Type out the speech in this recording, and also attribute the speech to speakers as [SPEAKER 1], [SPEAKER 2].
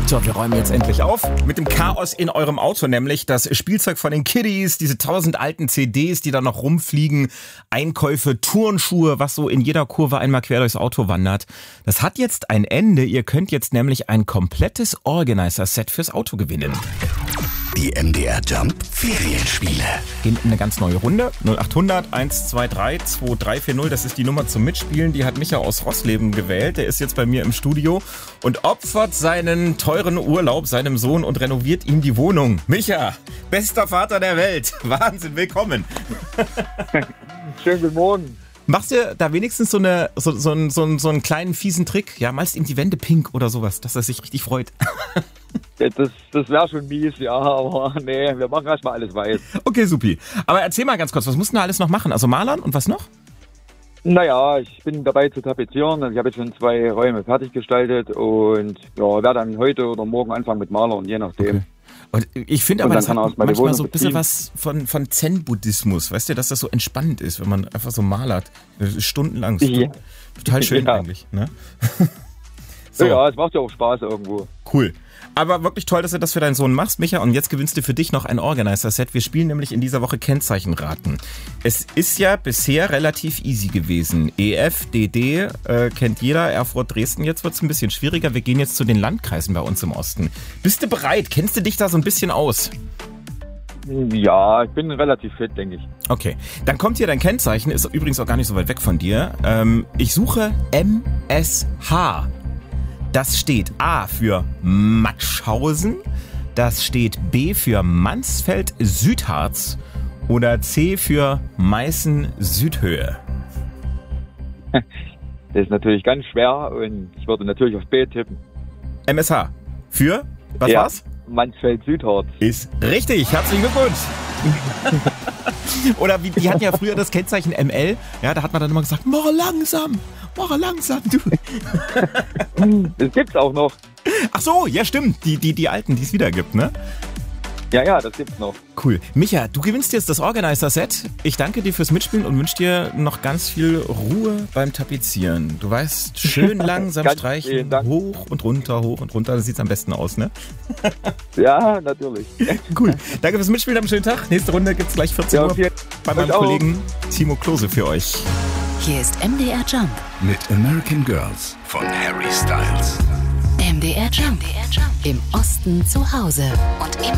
[SPEAKER 1] So, wir räumen jetzt endlich auf mit dem Chaos in eurem Auto, nämlich das Spielzeug von den Kiddies, diese 1000 alten CDs, die da noch rumfliegen, Einkäufe, Turnschuhe, was so in jeder Kurve einmal quer durchs Auto wandert. Das hat jetzt ein Ende. Ihr könnt jetzt nämlich ein komplettes Organizer-Set fürs Auto gewinnen.
[SPEAKER 2] Die MDR Jump Ferienspiele.
[SPEAKER 1] Gehen in eine ganz neue Runde. 0800 123 2340. Das ist die Nummer zum Mitspielen. Die hat Micha aus Rossleben gewählt. Der ist jetzt bei mir im Studio und opfert seinen teuren Urlaub seinem Sohn und renoviert ihm die Wohnung. Micha, bester Vater der Welt. Wahnsinn, willkommen.
[SPEAKER 3] Schönen guten Morgen.
[SPEAKER 1] Machst du da wenigstens so einen kleinen fiesen Trick? Ja, malst ihm die Wände pink oder sowas, dass er sich richtig freut.
[SPEAKER 3] Ja, das wäre schon mies, ja, aber nee, wir machen erstmal alles weiß.
[SPEAKER 1] Okay, supi. Aber erzähl mal ganz kurz, was musst du da alles noch machen? Also malern und was noch?
[SPEAKER 3] Naja, ich bin dabei zu tapezieren. Also ich habe jetzt schon 2 Räume fertig gestaltet und ja, werde dann heute oder morgen anfangen mit Malern, je nachdem.
[SPEAKER 1] Okay. Und ich finde aber, das hat manchmal so ein bisschen was von Zen-Buddhismus, weißt du, dass das so entspannend ist, wenn man einfach so malert. Stundenlang.
[SPEAKER 3] Ja.
[SPEAKER 1] Total schön
[SPEAKER 3] Ja.
[SPEAKER 1] eigentlich, ne? So.
[SPEAKER 3] Ja, es macht ja auch Spaß irgendwo.
[SPEAKER 1] Cool. Aber wirklich toll, dass du das für deinen Sohn machst, Micha. Und jetzt gewinnst du für dich noch ein Organizer-Set. Wir spielen nämlich in dieser Woche Kennzeichenraten. Es ist ja bisher relativ easy gewesen. EF, DD kennt jeder, Erfurt, Dresden. Jetzt wird es ein bisschen schwieriger. Wir gehen jetzt zu den Landkreisen bei uns im Osten. Bist du bereit? Kennst du dich da so ein bisschen aus?
[SPEAKER 3] Ja, ich bin relativ fit, denke ich.
[SPEAKER 1] Okay, dann kommt hier dein Kennzeichen. Ist übrigens auch gar nicht so weit weg von dir. Ich suche MSH. Das steht A für Matschhausen, das steht B für Mansfeld-Südharz oder C für Meißen-Südhöhe.
[SPEAKER 3] Das ist natürlich ganz schwer und ich würde natürlich auf B tippen.
[SPEAKER 1] MSH. Für? Was
[SPEAKER 3] Ja,
[SPEAKER 1] war's?
[SPEAKER 3] Mansfeld-Südharz.
[SPEAKER 1] Ist richtig. Herzlichen Glückwunsch. Oder die hatten ja früher das Kennzeichen ML. Ja, da hat man dann immer gesagt, mach langsam, du.
[SPEAKER 3] Das gibt's auch noch.
[SPEAKER 1] Ach so, ja stimmt. Die alten, die es wieder gibt, ne?
[SPEAKER 3] Ja, das gibt's noch.
[SPEAKER 1] Cool. Micha, du gewinnst jetzt das Organizer-Set. Ich danke dir fürs Mitspielen und wünsche dir noch ganz viel Ruhe beim Tapezieren. Du weißt, schön langsam
[SPEAKER 3] Ganz
[SPEAKER 1] streichen,
[SPEAKER 3] vielen Dank.
[SPEAKER 1] hoch und runter. Das sieht's am besten aus, ne?
[SPEAKER 3] Ja, natürlich.
[SPEAKER 1] Cool. Danke fürs Mitspielen, habt einen schönen Tag. Nächste Runde gibt's gleich 14 Uhr bei meinem
[SPEAKER 3] euch auch.
[SPEAKER 1] Kollegen Timo Klose für euch.
[SPEAKER 4] Hier ist MDR Jump.
[SPEAKER 2] Mit American Girls von Harry Styles.
[SPEAKER 4] MDR Jump. Im Osten zu Hause und immer